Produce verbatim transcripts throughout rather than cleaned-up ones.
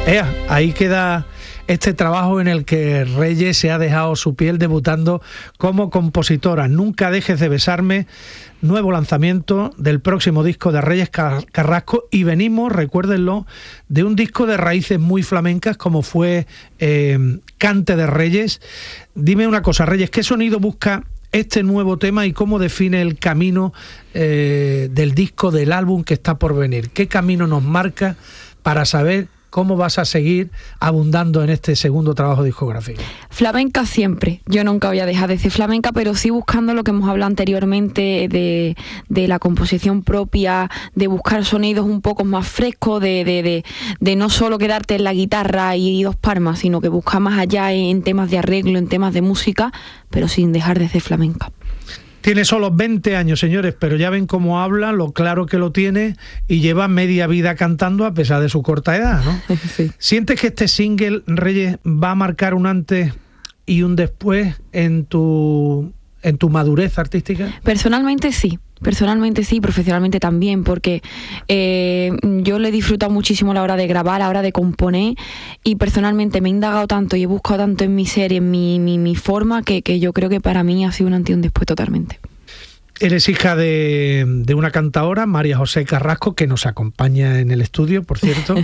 Ea, ahí queda este trabajo en el que Reyes se ha dejado su piel debutando como compositora. Nunca dejes de besarme, nuevo lanzamiento del próximo disco de Reyes Carrasco, y venimos, recuérdenlo, de un disco de raíces muy flamencas como fue eh, Cante de Reyes. Dime una cosa, Reyes, ¿qué sonido busca este nuevo tema y cómo define el camino eh, del disco, del álbum que está por venir? ¿Qué camino nos marca para saber cómo vas a seguir abundando en este segundo trabajo discográfico? Flamenca siempre. Yo nunca voy a dejar de ser flamenca, pero sí buscando lo que hemos hablado anteriormente de, de la composición propia, de buscar sonidos un poco más frescos, de, de, de, de no solo quedarte en la guitarra y dos palmas, sino que buscar más allá en temas de arreglo, en temas de música, pero sin dejar de ser flamenca. Tiene solo veinte años, señores, pero ya ven cómo habla, lo claro que lo tiene, y lleva media vida cantando a pesar de su corta edad, ¿no? Sí. ¿Sientes que este single, Reyes, va a marcar un antes y un después en tu, en tu madurez artística? Personalmente sí. Personalmente sí, profesionalmente también, porque eh, yo le he disfrutado muchísimo a la hora de grabar, a la hora de componer, y personalmente me he indagado tanto y he buscado tanto en mi ser, en mi, mi, mi forma, que, que yo creo que para mí ha sido un antes y un después totalmente. Eres hija de, de una cantaora, María José Carrasco, que nos acompaña en el estudio, por cierto,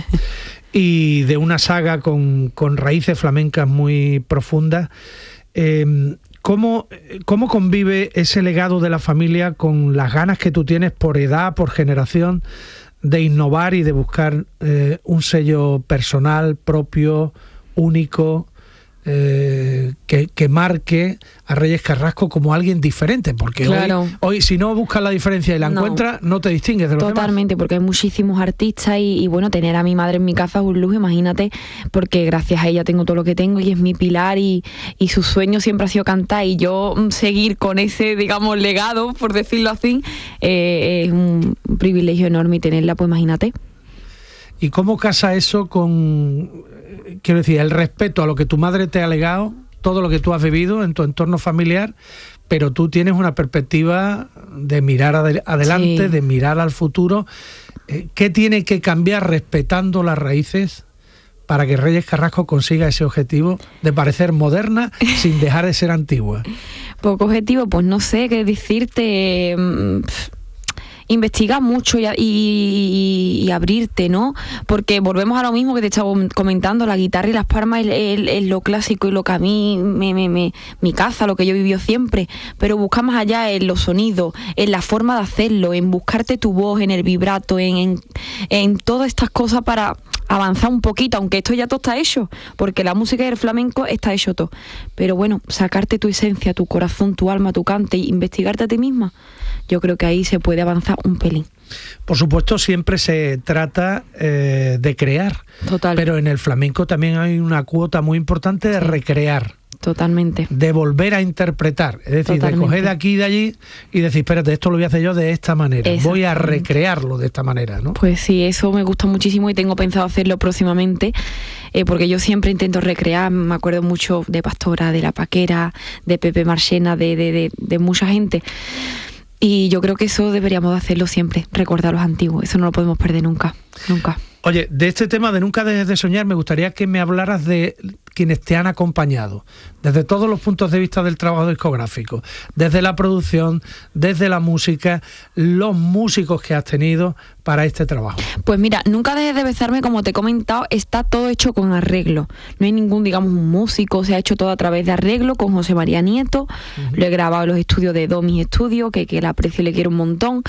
y de una saga con, con raíces flamencas muy profundas. Eh, ¿Cómo, ¿Cómo convive ese legado de la familia con las ganas que tú tienes por edad, por generación, de innovar y de buscar eh, un sello personal, propio, único, eh, que, que marque a Reyes Carrasco como alguien diferente? Porque claro. hoy, hoy si no buscas la diferencia y la No. encuentras, no te distingues de los Totalmente, demás. porque hay muchísimos artistas y, y bueno, tener a mi madre en mi casa es un lujo, imagínate, porque gracias a ella tengo todo lo que tengo y es mi pilar, y, y su sueño siempre ha sido cantar, y yo mm, seguir con ese, digamos, legado, por decirlo así, eh, es un privilegio enorme, y tenerla, pues imagínate. ¿Y cómo casa eso con, quiero decir, el respeto a lo que tu madre te ha legado, todo lo que tú has vivido en tu entorno familiar, pero tú tienes una perspectiva de mirar ad- adelante, sí, de mirar al futuro? ¿Qué tiene que cambiar respetando las raíces para que Reyes Carrasco consiga ese objetivo de parecer moderna sin dejar de ser antigua? Poco objetivo, pues no sé qué decirte. Investigar mucho y, y, y abrirte, ¿no? Porque volvemos a lo mismo que te estaba comentando, la guitarra y las palmas es, es, es lo clásico y lo que a mí me, me, me, mi caza, lo que yo he vivido siempre, pero buscar más allá en los sonidos, en la forma de hacerlo, en buscarte tu voz, en el vibrato, en, en, en todas estas cosas para avanzar un poquito, aunque esto ya todo está hecho, porque la música y el flamenco está hecho todo, pero bueno, sacarte tu esencia, tu corazón, tu alma, tu cante, e investigarte a ti misma. Yo creo que ahí se puede avanzar un pelín. Por supuesto, siempre se trata eh, de crear. Total. Pero en el flamenco también hay una cuota muy importante de sí. recrear. Totalmente. De volver a interpretar. Es decir, Totalmente. de coger de aquí y de allí y decir, espérate, esto lo voy a hacer yo de esta manera. Voy a recrearlo de esta manera, ¿no? Pues sí, eso me gusta muchísimo y tengo pensado hacerlo próximamente, eh, porque yo siempre intento recrear. Me acuerdo mucho de Pastora, de La Paquera, de Pepe Marchena, de, de, de, de mucha gente. Y yo creo que eso deberíamos de hacerlo siempre, recordar a los antiguos. Eso no lo podemos perder nunca, nunca. Oye, de este tema de Nunca dejes de soñar, me gustaría que me hablaras de quienes te han acompañado, desde todos los puntos de vista del trabajo discográfico, desde la producción, desde la música, los músicos que has tenido para este trabajo. Pues mira, Nunca dejes de besarme, como te he comentado, está todo hecho con arreglo. No hay ningún, digamos, un músico, se ha hecho todo a través de arreglo, con José María Nieto. Uh-huh. Lo he grabado en los estudios de Domis Estudio, que, que la aprecio y le quiero un montón.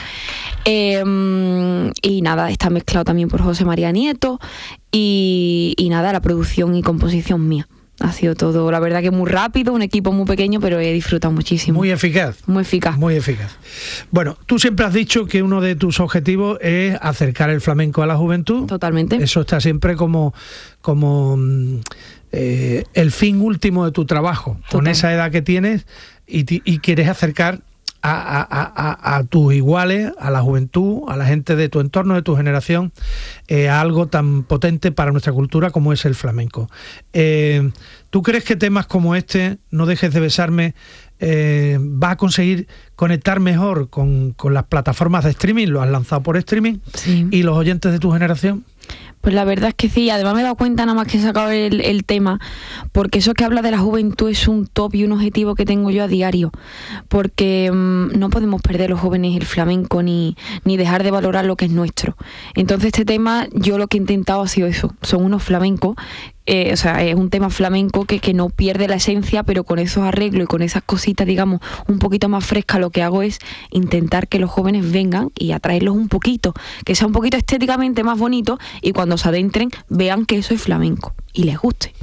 Eh, y nada, está mezclado también por José María Nieto. Y, y nada, la producción y composición mía. Ha sido todo, la verdad, que muy rápido, un equipo muy pequeño, pero he disfrutado muchísimo. Muy eficaz. Muy eficaz. Muy eficaz. Bueno, tú siempre has dicho que uno de tus objetivos es acercar el flamenco a la juventud. Totalmente. Eso está siempre como, como eh, el fin último de tu trabajo. Total. Con esa edad que tienes y, y quieres acercar A, a, a, a tus iguales, a la juventud, a la gente de tu entorno, de tu generación, eh, a algo tan potente para nuestra cultura como es el flamenco. Eh, ¿Tú crees que temas como este, No dejes de besarme, eh, va a conseguir conectar mejor con, con las plataformas de streaming? ¿Lo has lanzado por streaming? Sí. ¿Y los oyentes de tu generación? Pues la verdad es que sí, además me he dado cuenta nada más que he sacado el, el tema, porque eso que habla de la juventud es un top y un objetivo que tengo yo a diario, porque mmm, no podemos perder los jóvenes el flamenco ni, ni dejar de valorar lo que es nuestro. Entonces este tema yo lo que he intentado ha sido eso, son unos flamencos, eh, o sea, es un tema flamenco que, que no pierde la esencia, pero con esos arreglos y con esas cositas, digamos, un poquito más frescas, lo que hago es intentar que los jóvenes vengan y atraerlos un poquito, que sea un poquito estéticamente más bonito y cuando se adentren vean que eso es flamenco y les guste.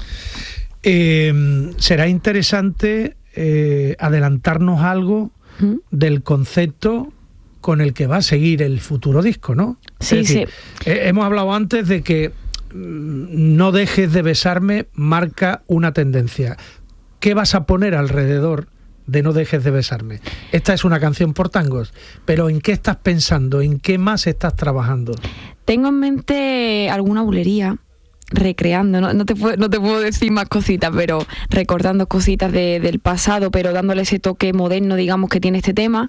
Eh, será interesante eh, adelantarnos algo ¿Mm? del concepto con el que va a seguir el futuro disco, ¿no? Sí, es decir, sí. Eh, hemos hablado antes de que No dejes de besarme marca una tendencia. ¿Qué vas a poner alrededor de No dejes de besarme? Esta es una canción por tangos, pero ¿en qué estás pensando? ¿En qué más estás trabajando? Tengo en mente alguna bulería, recreando, no, no, te, puedo, no te puedo decir más cositas, pero recordando cositas de, del pasado, pero dándole ese toque moderno, digamos, que tiene este tema.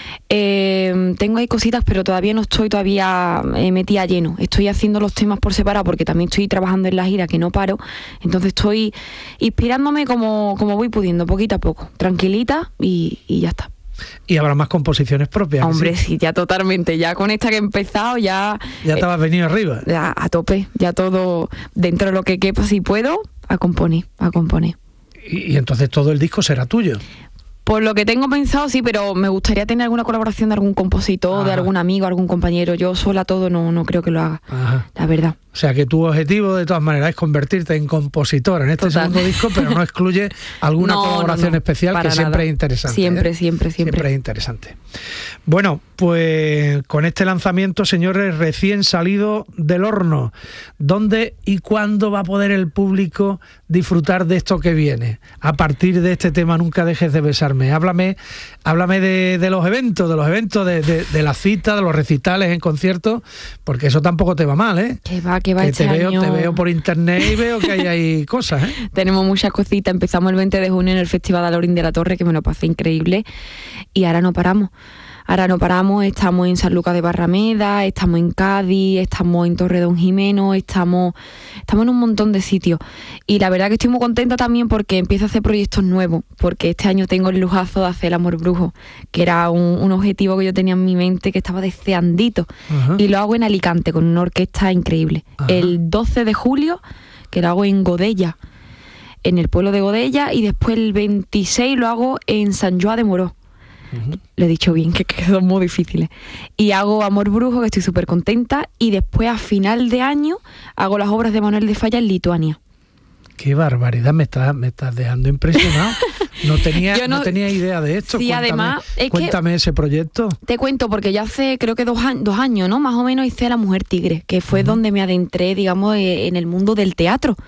Eh, tengo ahí cositas, pero todavía no estoy todavía eh, metida a lleno. Estoy haciendo los temas por separado porque también estoy trabajando en la gira, que no paro. Entonces estoy inspirándome como, como voy pudiendo, poquito a poco, tranquilita y, y ya está. Y habrá más composiciones propias. Hombre, ¿sí? sí, ya totalmente. Ya con esta que he empezado, ya... Ya te has eh, venido arriba. Ya a tope, ya todo dentro de lo que quepa, si puedo, a componer, a componer. Y, y entonces todo el disco será tuyo. Por lo que tengo pensado, sí, pero me gustaría tener alguna colaboración de algún compositor, Ajá. de algún amigo, algún compañero. Yo sola todo no, no creo que lo haga, Ajá. la verdad. O sea que tu objetivo de todas maneras es convertirte en compositora en este Total. segundo disco, pero no excluye alguna no, colaboración no, no, especial que nada. siempre es interesante. Siempre, ¿eh? siempre, siempre. Siempre es interesante. Bueno, pues con este lanzamiento, señores, recién salido del horno, ¿dónde y cuándo va a poder el público disfrutar de esto que viene? A partir de este tema Nunca dejes de besarme. Háblame, háblame de, de los eventos, de los eventos, de, de, de las citas, de los recitales en conciertos, porque eso tampoco te va mal, ¿eh? Que va, que va que este te veo, año. te veo por internet y veo que hay ahí cosas, ¿eh? Tenemos muchas cositas. Empezamos el veinte de junio en el Festival de Alorín de la Torre, que me lo pasé increíble, y ahora no paramos. Ahora no paramos, estamos en San Lucas de Barrameda, estamos en Cádiz, estamos en Torredón Jimeno, estamos, estamos en un montón de sitios. Y la verdad que estoy muy contenta también porque empiezo a hacer proyectos nuevos, porque este año tengo el lujazo de hacer El Amor Brujo, que era un, un objetivo que yo tenía en mi mente, que estaba deseandito. Ajá. Y lo hago en Alicante, con una orquesta increíble. Ajá. El doce de julio, que lo hago en Godella, en el pueblo de Godella, y después el veintiséis lo hago en San Joan de Moró. Uh-huh. Lo he dicho bien, que quedó muy difíciles. Y hago Amor Brujo, que estoy súper contenta, y después a final de año hago las obras de Manuel de Falla en Lituania. Qué barbaridad, me estás, me estás dejando impresionado. No tenía, no, no tenía idea de esto. Sí, cuéntame, además, es cuéntame que ese proyecto. Te cuento, porque ya hace creo que dos, años, dos años, ¿no? Más o menos hice La Mujer Tigre, que fue uh-huh. donde me adentré, digamos, en el mundo del teatro.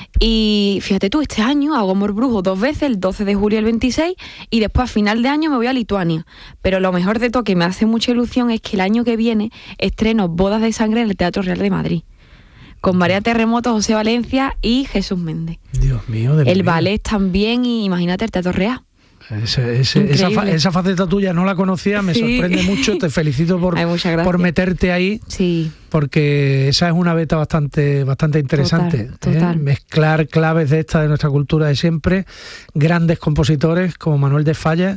Y fíjate tú, este año hago Amor Brujo dos veces, el doce de julio y el veintiséis, y después a final de año me voy a Lituania. Pero lo mejor de todo, que me hace mucha ilusión, es que el año que viene estreno Bodas de Sangre en el Teatro Real de Madrid, con María Terremoto, José Valencia y Jesús Méndez. Dios mío, de El mío. ballet también, y imagínate el Teatro Real. Ese, ese, esa, fa, esa faceta tuya no la conocía, me sí. sorprende mucho, te felicito por, por meterte ahí, sí. porque esa es una beta bastante, bastante interesante. Total, total. ¿eh? Mezclar claves de esta de nuestra cultura de siempre, grandes compositores como Manuel de Falla,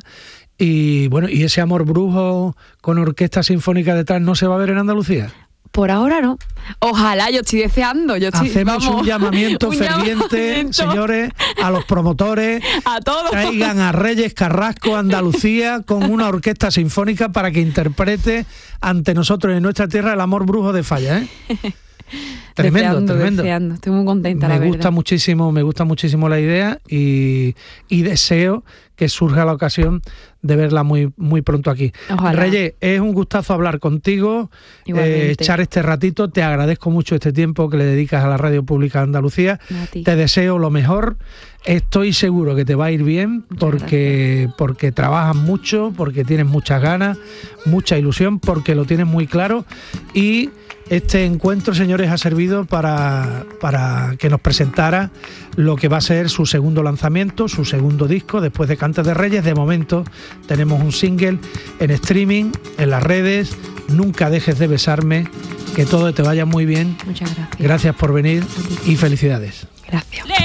y bueno, y ese Amor Brujo con orquesta sinfónica detrás, ¿no se va a ver en Andalucía? Por ahora no. Ojalá, yo estoy deseando. Yo estoy, Hacemos vamos, un llamamiento un ferviente, llamamiento. señores, a los promotores. A todos. Traigan a Reyes Carrasco, Andalucía, con una orquesta sinfónica para que interprete ante nosotros en nuestra tierra El Amor Brujo de Falla, ¿eh? Tremendo, deseando, tremendo. Deseando. Estoy muy contenta, me la gusta verdad. muchísimo, me gusta muchísimo la idea y, y deseo que surja la ocasión de verla muy, muy pronto aquí. Ojalá. Reyes, es un gustazo hablar contigo, eh, echar este ratito. Te agradezco mucho este tiempo que le dedicas a la Radio Pública de Andalucía. Te deseo lo mejor. Estoy seguro que te va a ir bien porque, porque trabajas mucho, porque tienes muchas ganas, mucha ilusión, porque lo tienes muy claro. Y este encuentro, señores, ha servido para, para que nos presentara lo que va a ser su segundo lanzamiento, su segundo disco, después de Cantar antes de Reyes. De momento tenemos un single en streaming, en las redes. Nunca dejes de besarme, que todo te vaya muy bien. Muchas gracias. Gracias por venir y felicidades. Gracias.